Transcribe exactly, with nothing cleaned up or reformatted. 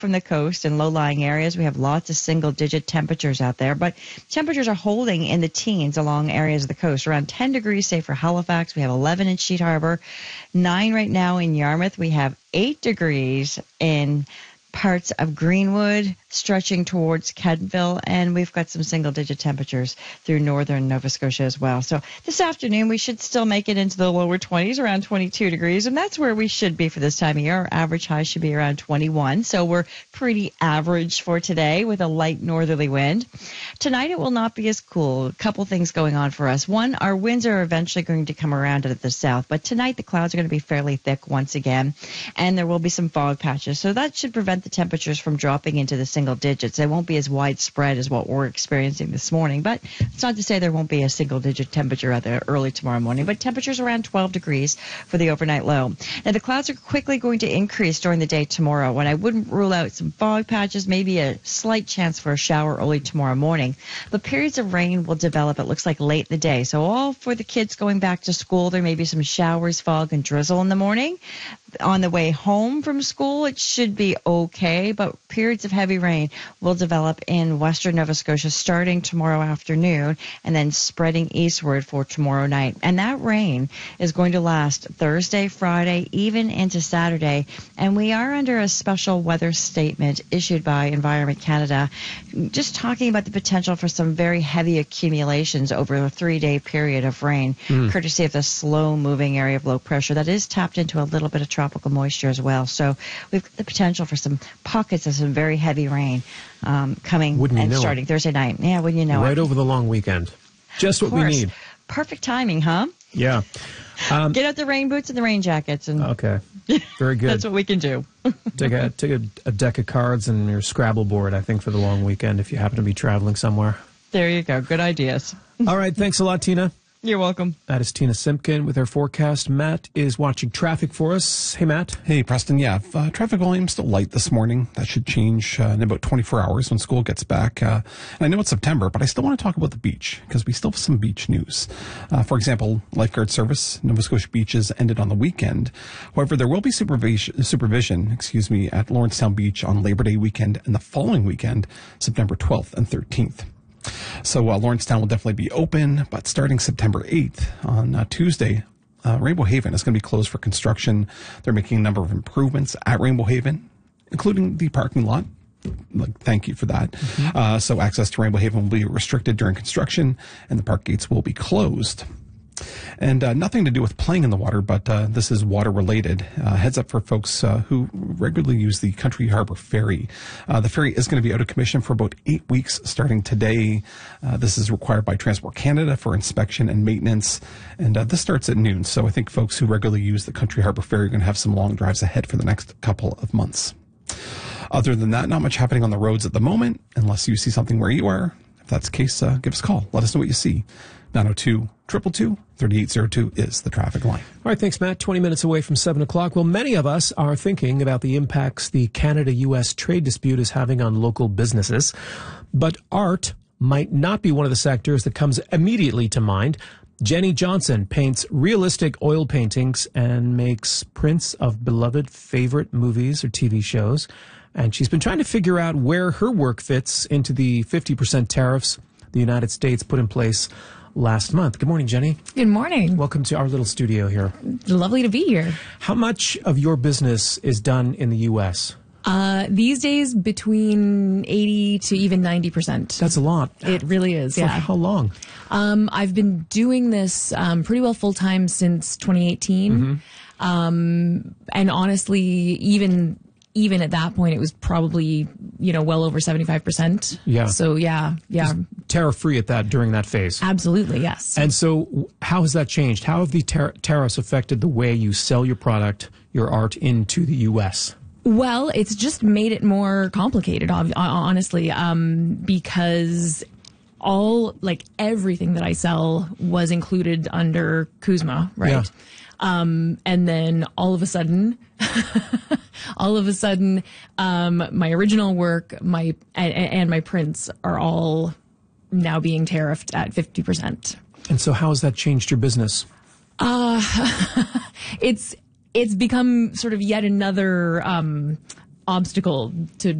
from the coast and low-lying areas. We have lots of single-digit temperatures out there, but temperatures are holding in the teens along areas of the coast. Around ten degrees, say, for Halifax. We have eleven in Sheet Harbor, nine right now in Yarmouth. We have eight degrees in parts of Greenwood, stretching towards Kentville, and we've got some single-digit temperatures through northern Nova Scotia as well. So this afternoon, we should still make it into the lower twenties, around twenty-two degrees, and that's where we should be for this time of year. Our average high should be around twenty-one, so we're pretty average for today with a light northerly wind. Tonight, it will not be as cool. A couple things going on for us. One, our winds are eventually going to come around to the south, but tonight the clouds are going to be fairly thick once again, and there will be some fog patches, so that should prevent the temperatures from dropping into the single digits. They won't be as widespread as what we're experiencing this morning, but it's not to say there won't be a single digit temperature out there early tomorrow morning, but temperatures around twelve degrees for the overnight low. Now the clouds are quickly going to increase during the day tomorrow, and I wouldn't rule out some fog patches, maybe a slight chance for a shower early tomorrow morning, but periods of rain will develop, it looks like, late in the day. So all for the kids going back to school, there may be some showers, fog, and drizzle in the morning. On the way home from school, it should be okay, but periods of heavy rain will develop in western Nova Scotia starting tomorrow afternoon and then spreading eastward for tomorrow night. And that rain is going to last Thursday, Friday, even into Saturday. And we are under a special weather statement issued by Environment Canada, just talking about the potential for some very heavy accumulations over a three-day period of rain, mm. courtesy of the slow-moving area of low pressure that is tapped into a little bit of tropical moisture as well. So we've got the potential for some pockets of some very heavy rain um, coming and starting it? Thursday night. Yeah, wouldn't you know right it? Over the long weekend. Just what we need. Perfect timing, huh? Yeah. Um, Get out the rain boots and the rain jackets. And okay. Very good. That's what we can do. take a take a, a deck of cards and your Scrabble board, I think, for the long weekend if you happen to be traveling somewhere. There you go. Good ideas. All right. Thanks a lot, Tina. You're welcome. That is Tina Simpkin with her forecast. Matt is watching traffic for us. Hey, Matt. Hey, Preston. Yeah, uh, traffic volume still light this morning. That should change uh, in about twenty-four hours when school gets back. Uh, and I know it's September, but I still want to talk about the beach because we still have some beach news. Uh, for example, lifeguard service, Nova Scotia beaches ended on the weekend. However, there will be supervision, supervision, excuse me, at Lawrencetown Beach on Labor Day weekend and the following weekend, September twelfth and thirteenth. So uh, Lawrencetown will definitely be open, but starting September eighth on uh, Tuesday, uh, Rainbow Haven is going to be closed for construction. They're making a number of improvements at Rainbow Haven, including the parking lot. Like, thank you for that. Mm-hmm. Uh, so access to Rainbow Haven will be restricted during construction, and the park gates will be closed. And uh, nothing to do with playing in the water, but uh, this is water related. Uh, heads up for folks uh, who regularly use the Country Harbor Ferry. Uh, the ferry is going to be out of commission for about eight weeks starting today. Uh, this is required by Transport Canada for inspection and maintenance. And uh, this starts at noon. So I think folks who regularly use the Country Harbor Ferry are going to have some long drives ahead for the next couple of months. Other than that, not much happening on the roads at the moment, unless you see something where you are. If that's the case, uh, give us a call. Let us know what you see. nine oh two, two two two, three eight zero two is the traffic line. All right, thanks, Matt. twenty minutes away from seven o'clock. Well, many of us are thinking about the impacts the Canada-U S trade dispute is having on local businesses. But art might not be one of the sectors that comes immediately to mind. Jenny Johnson paints realistic oil paintings and makes prints of beloved favorite movies or T V shows. And she's been trying to figure out where her work fits into the fifty percent tariffs the United States put in place last month. Good morning, Jenny. Good morning. Welcome to our little studio here. Lovely to be here. How much of your business is done in the U S? Uh, these days, between eighty to even ninety percent. That's a lot. It really is, For yeah. how long? Um, I've been doing this um, pretty well full-time since twenty eighteen. Mm-hmm. Um, and honestly, even... Even at that point, it was probably, you know, well over seventy-five percent. Yeah. So, yeah, yeah. Tariff-free at that during that phase. Absolutely, yes. And so how has that changed? How have the tar- tariffs affected the way you sell your product, your art, into the U S? Well, it's just made it more complicated, honestly, um, because all, like, everything that I sell was included under CUSMA, right? Yeah. Um, and then all of a sudden, all of a sudden, um, my original work, my and, and my prints are all now being tariffed at fifty percent. And so how has that changed your business? Uh, it's it's become sort of yet another um, obstacle to